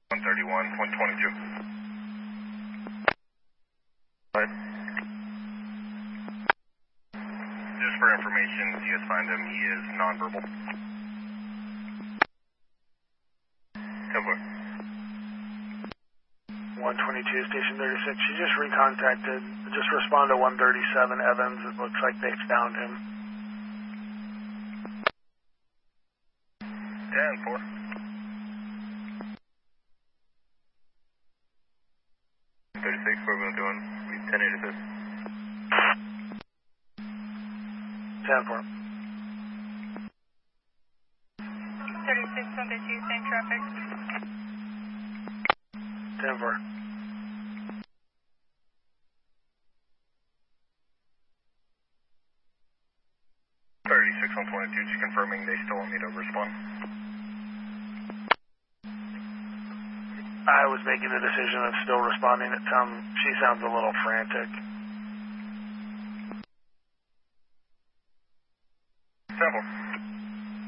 131, 122. What? Just for information, if you guys find him, he is nonverbal. 10-4. 122, Station 36. She just recontacted. Just respond to 137 Evans. It looks like they found him. 10-4. 36, what are we doing? We 10-8 at this. 10-4. 36, 152, same traffic. 10-4. 36 on 22, just confirming they still want me to respond. I was making the decision of still responding. She sounds a little frantic. 10-4.